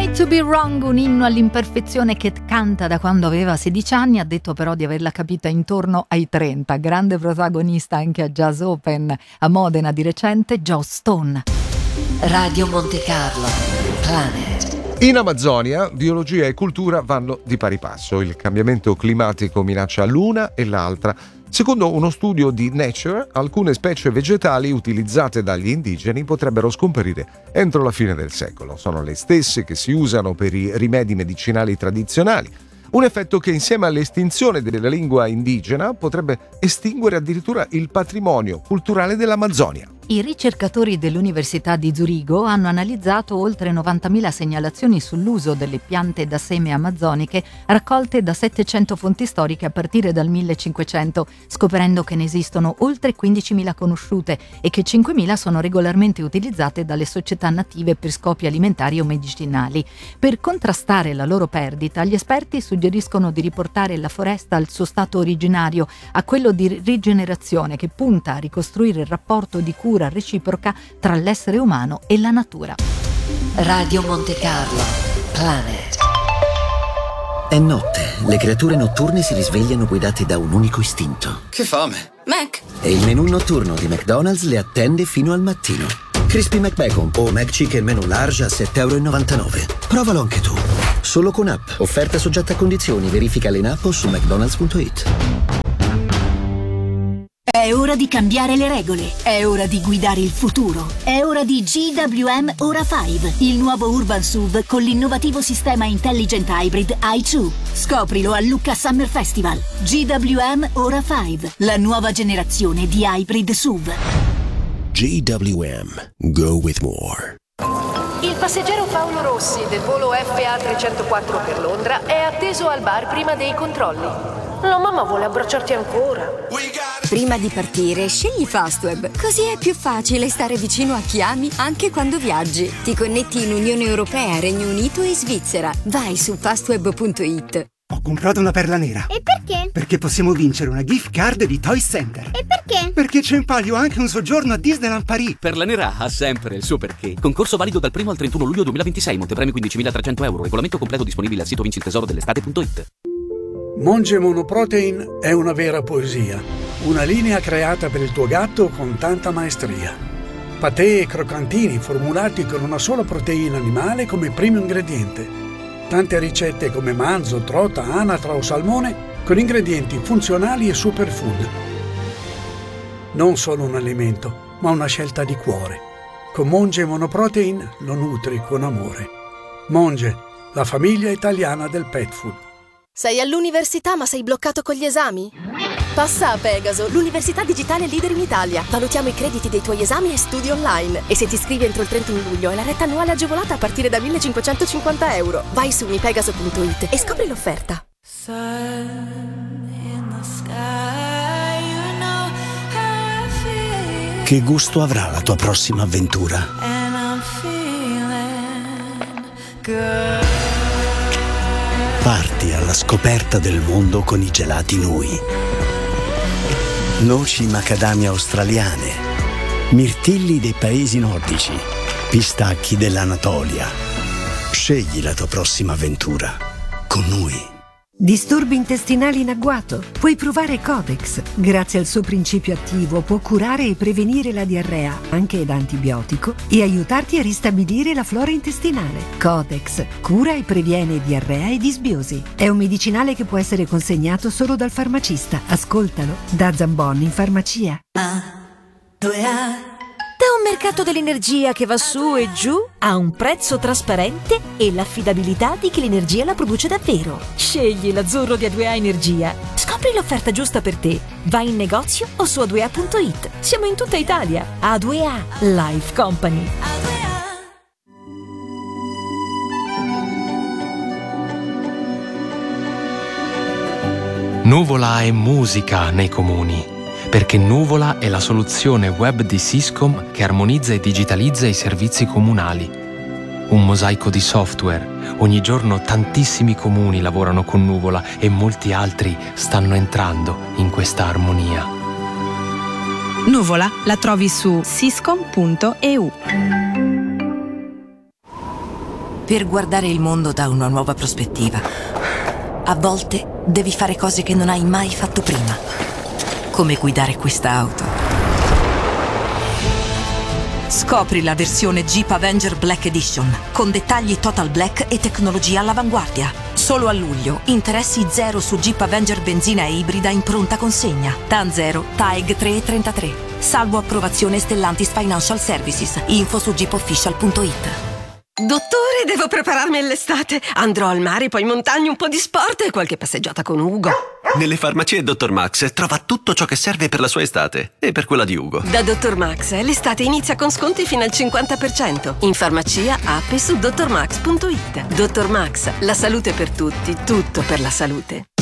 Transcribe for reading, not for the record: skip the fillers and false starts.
To Be Wrong, un inno all'imperfezione che canta da quando aveva 16 anni, ha detto però di averla capita intorno ai 30. Grande protagonista anche a Jazz Open a Modena di recente, Joe Stone. Radio Monte Carlo, Planet. In Amazzonia, biologia e cultura vanno di pari passo. Il cambiamento climatico minaccia l'una e l'altra. Secondo uno studio di Nature, alcune specie vegetali utilizzate dagli indigeni potrebbero scomparire entro la fine del secolo. Sono le stesse che si usano per i rimedi medicinali tradizionali. Un effetto che insieme all'estinzione della lingua indigena potrebbe estinguere addirittura il patrimonio culturale dell'Amazzonia. I ricercatori dell'Università di Zurigo hanno analizzato oltre 90.000 segnalazioni sull'uso delle piante da seme amazzoniche raccolte da 700 fonti storiche a partire dal 1500, scoprendo che ne esistono oltre 15.000 conosciute e che 5.000 sono regolarmente utilizzate dalle società native per scopi alimentari o medicinali. Per contrastare la loro perdita, gli esperti suggeriscono di riportare la foresta al suo stato originario, a quello di rigenerazione che punta a ricostruire il rapporto di cura reciproca tra l'essere umano e la natura. Radio Monte Carlo, Planet. È notte, le creature notturne si risvegliano guidate da un unico istinto. Che fame! Mac! E il menù notturno di McDonald's le attende fino al mattino. Crispy McBacon o McChicken menù large a €7,99. Provalo anche tu. Solo con app. Offerta soggetta a condizioni. Verificale in app o su mcdonalds.it. È ora di cambiare le regole, è ora di guidare il futuro, è ora di GWM Ora 5, il nuovo Urban SUV con l'innovativo sistema Intelligent Hybrid i2. Scoprilo a Lucca Summer Festival. GWM Ora 5, la nuova generazione di hybrid SUV. GWM, go with more. Il passeggero Paolo Rossi del volo FA 304 per Londra è atteso al bar prima dei controlli. La mamma vuole abbracciarti ancora. Prima di partire, scegli Fastweb, così è più facile stare vicino a chi ami anche quando viaggi. Ti connetti in Unione Europea, Regno Unito e Svizzera. Vai su fastweb.it. Ho comprato una perla nera. E perché? Perché possiamo vincere una gift card di Toy Center. E perché? Perché c'è in palio anche un soggiorno a Disneyland Paris. Perla nera ha sempre il suo perché. Concorso valido dal 1 al 31 luglio 2026. Montepremi 15.300 euro. Regolamento completo disponibile al sito vinciltesoro-dell'estate.it. Monge Monoprotein è una vera poesia. Una linea creata per il tuo gatto con tanta maestria. Patè e croccantini formulati con una sola proteina animale come primo ingrediente. Tante ricette come manzo, trota, anatra o salmone con ingredienti funzionali e superfood. Non solo un alimento, ma una scelta di cuore. Con Monge Monoprotein lo nutri con amore. Monge, la famiglia italiana del pet food. Sei all'università ma sei bloccato con gli esami? Passa a Pegaso, l'università digitale leader in Italia. Valutiamo i crediti dei tuoi esami e studi online. E se ti iscrivi entro il 31 luglio hai la retta annuale agevolata a partire da €1.550. Vai su mipegaso.it e scopri l'offerta. Che gusto avrà la tua prossima avventura? Parti alla scoperta del mondo con i gelati Nui. Noci macadamia australiane, mirtilli dei paesi nordici, pistacchi dell'Anatolia. Scegli la tua prossima avventura con Nui. Disturbi intestinali in agguato? Puoi provare Codex. Grazie al suo principio attivo può curare e prevenire la diarrea, anche da antibiotico, e aiutarti a ristabilire la flora intestinale. Codex cura e previene diarrea e disbiosi. È un medicinale che può essere consegnato solo dal farmacista. Ascoltalo da Zambon in farmacia. Da un mercato dell'energia che va su e giù a un prezzo trasparente e l'affidabilità di chi l'energia la produce davvero. Scegli l'azzurro di A2A Energia. Scopri l'offerta giusta per te. Vai in negozio o su a2a.it. Siamo in tutta Italia. A2A Life Company. Nuvola è musica nei comuni. Perché Nuvola è la soluzione web di Syscom che armonizza e digitalizza i servizi comunali. Un mosaico di software. Ogni giorno tantissimi comuni lavorano con Nuvola e molti altri stanno entrando in questa armonia. Nuvola la trovi su syscom.eu. per guardare il mondo da una nuova prospettiva. A volte devi fare cose che non hai mai fatto prima, come guidare questa auto. Scopri la versione Jeep Avenger Black Edition, con dettagli total black e tecnologia all'avanguardia. Solo a luglio, interessi zero su Jeep Avenger benzina e ibrida in pronta consegna. TAN 0, TAEG 3,33. Salvo approvazione Stellantis Financial Services. Info su jeepofficial.it. Dottore, devo prepararmi all'estate. Andrò al mare, poi in montagna, un po' di sport e qualche passeggiata con Ugo. Nelle farmacie Dr. Max trova tutto ciò che serve per la sua estate e per quella di Ugo. Da Dr. Max l'estate inizia con sconti fino al 50%. In farmacia, app e su drmax.it. Dr. Max, la salute per tutti, tutto per la salute.